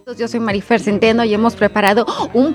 Yo soy Marifer Centeno y hemos preparado un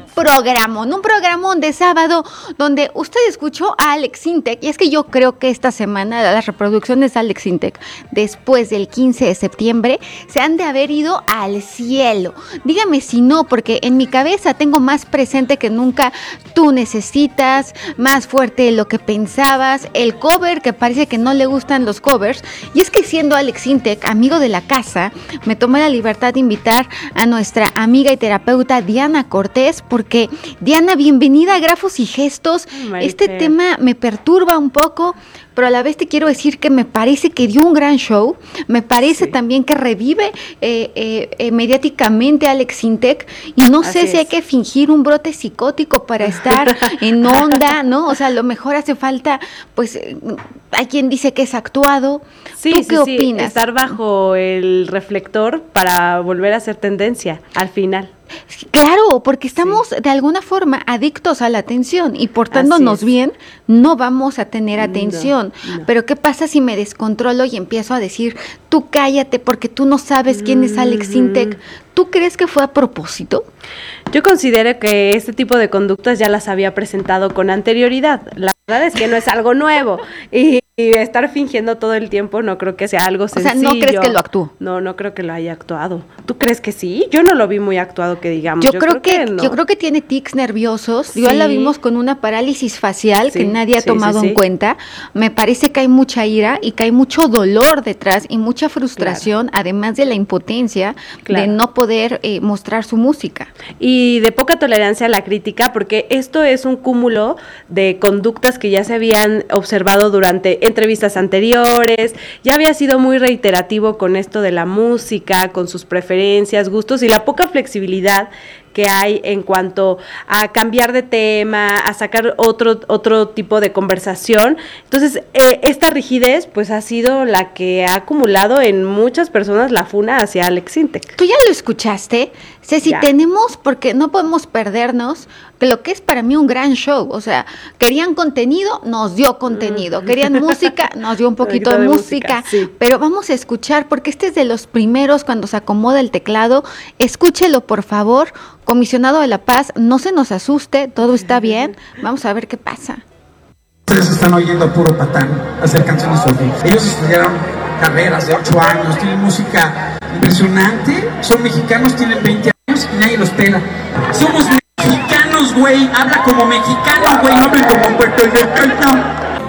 programón de sábado donde usted escuchó a Alex Intec, y es que yo creo que esta semana las reproducciones de Alex Intec después del 15 de septiembre se han de haber ido al cielo. Dígame si no, porque en mi cabeza tengo más presente que nunca Tú Necesitas, Más Fuerte de lo que Pensabas, el cover que parece que no le gustan los covers, y es que siendo Alex Intec amigo de la casa, me tomé la libertad de invitar a nuestra amiga y terapeuta Diana Cortés, porque Diana, bienvenida a Grafos y Gestos. Este tema me perturba un poco, pero a la vez te quiero decir que me parece que dio un gran show, me parece también que revive mediáticamente a Alex Intec, y no sé si hay que fingir un brote psicótico para estar en onda, ¿no? O sea, a lo mejor hace falta, pues, hay quien dice que es actuado. ¿Tú qué opinas? Estar bajo el reflector para volver a ser tendencia al final. Claro, porque estamos de alguna forma adictos a la atención y portándonos bien no vamos a tener atención. No. Pero ¿qué pasa si me descontrolo y empiezo a decir, tú cállate porque tú no sabes quién es Alex Intec? ¿Tú crees que fue a propósito? Yo considero que este tipo de conductas ya las había presentado con anterioridad. La verdad es que no es algo nuevo y estar fingiendo todo el tiempo no creo que sea algo sencillo. O sea, ¿no crees que lo actuó? No creo que lo haya actuado. ¿Tú crees que sí? Yo no lo vi muy actuado, que digamos. Yo creo que tiene tics nerviosos. Sí. Ya la vimos con una parálisis facial que nadie ha tomado en cuenta. Me parece que hay mucha ira y que hay mucho dolor detrás y mucha frustración, además de la impotencia de no poder mostrar su música. Y de poca tolerancia a la crítica, porque esto es un cúmulo de conductas que ya se habían observado durante entrevistas anteriores. Ya había sido muy reiterativo con esto de la música, con sus preferencias, gustos y la poca flexibilidad que hay en cuanto a cambiar de tema, a sacar otro tipo de conversación. Entonces, esta rigidez pues ha sido la que ha acumulado en muchas personas la funa hacia Alex Intec. ¿Tú ya lo escuchaste? Ceci, tenemos, porque no podemos perdernos, que lo que es para mí un gran show, o sea, querían contenido, nos dio contenido, querían música, nos dio un poquito de música, pero vamos a escuchar, porque este es de los primeros cuando se acomoda el teclado, escúchelo por favor, comisionado de la paz, no se nos asuste, todo está bien, vamos a ver qué pasa. Ustedes están oyendo a puro patán hacer canciones horribles. Ellos estudiaron carreras de 8 años, tienen música impresionante, son mexicanos, tienen 20 años y nadie los pela. Somos mexicanos, güey, habla como mexicano, güey, no habla como puertorriqueño.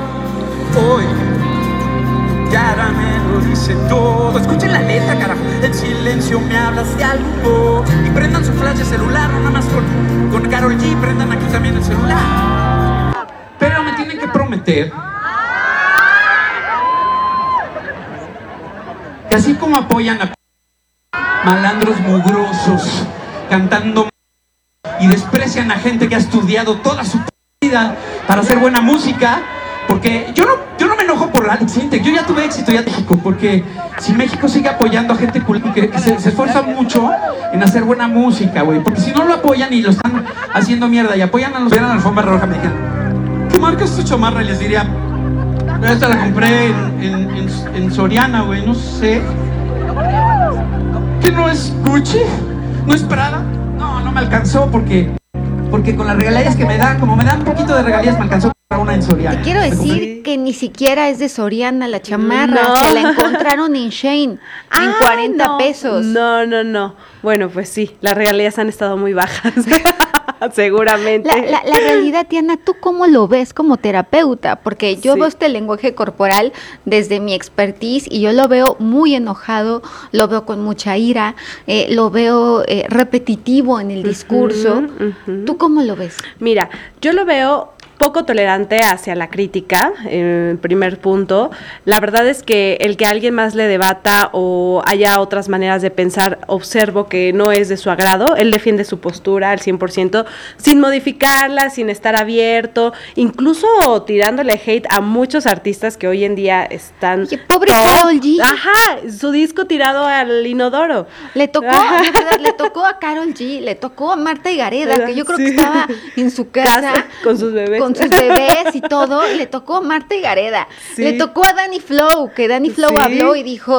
Hoy, cara me lo dice todo. Escuchen la letra, carajo. En silencio me hablas de algo. Y prendan su flash de celular, no nada más con Karol G, prendan aquí también el celular. Pero me tienen que prometer que así como apoyan a malandros mugrosos cantando y desprecian a gente que ha estudiado toda su vida para hacer buena música, porque yo no me enojo por Alex Intec, yo ya tuve éxito ya en México, porque si México sigue apoyando a gente que se esfuerza mucho en hacer buena música, güey, porque si no lo apoyan y lo están haciendo mierda y apoyan a los veran a la alfombra roja, me dijeron, ¿qué marca es tu chamarra? Y les diría, esta la compré en Soriana, güey, no sé. ¿Qué no es Gucci? ¿No es Prada? No me alcanzó porque con las regalías que me dan, como me dan un poquito de regalías, me alcanzó para una en Soriana. Te quiero decir que ni siquiera es de Soriana la chamarra, se la encontraron en Shein en 40 pesos. No. Bueno, pues sí, las regalías han estado muy bajas. Seguramente. La realidad, Diana, ¿tú cómo lo ves como terapeuta? Porque yo veo este lenguaje corporal desde mi expertise y yo lo veo muy enojado, lo veo con mucha ira, lo veo repetitivo en el discurso. ¿Tú cómo lo ves? Mira, yo lo veo poco tolerante hacia la crítica, primer punto. La verdad es que el que alguien más le debata o haya otras maneras de pensar, observo que no es de su agrado. Él defiende su postura al 100%, sin modificarla, sin estar abierto, incluso tirándole hate a muchos artistas que hoy en día están... ¡Qué pobre Karol G! Ajá, su disco tirado al inodoro. Le tocó a Karol G, le tocó a Marta Higareda, que yo creo que estaba en su casa con sus bebés. Con sus bebés y todo, le tocó a Marta Higareda, le tocó a Dani Flow, que Dani Flow habló y dijo,